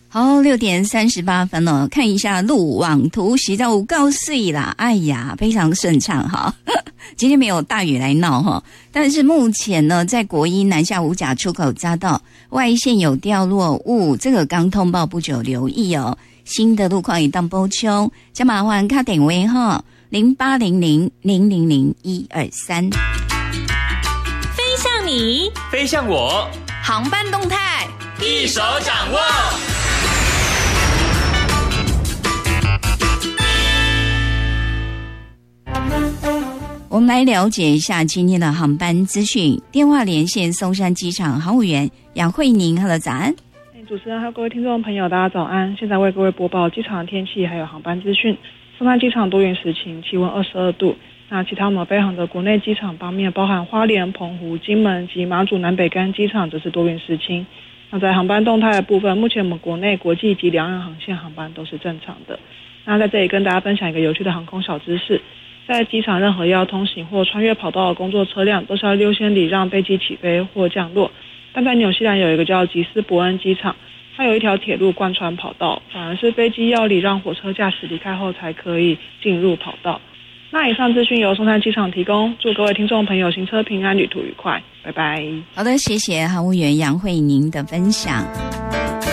好，6:38了，看一下路网图，实在有够水啦，哎呀，非常顺畅哈。今天没有大雨来闹哈，但是目前呢，在国一南下五甲出口匝道外线有掉落物，这个刚通报不久，留意哦。新的路况已当补充，加麻烦卡点位哈，0800000123。 飞向你， 飞向我， 航班动态一手掌握。 我们来了解一下今天的航班资讯。电话连线松山机场航务员杨慧宁， Hello， 早安。 主持人和各位听众朋友，大家早安。现在为各位播报机场的天气还有航班资讯。松山机场多云时晴，气温22度。那其他我们飞航的国内机场方面，包含花莲、澎湖、金门及马祖南北干机场，则是多云时晴。那在航班动态的部分，目前我们国内、国际及两岸航线航班都是正常的。那在这里跟大家分享一个有趣的航空小知识。在机场任何要通行或穿越跑道的工作车辆，都是要优先礼让飞机起飞或降落。但在纽西兰有一个叫吉斯伯恩机场，它有一条铁路贯穿跑道，反而是飞机要礼让火车驾驶离开后才可以进入跑道。那以上资讯由松山机场提供，祝各位听众朋友行车平安，旅途愉快，拜拜。 好的，谢谢航务员杨慧宁的分享。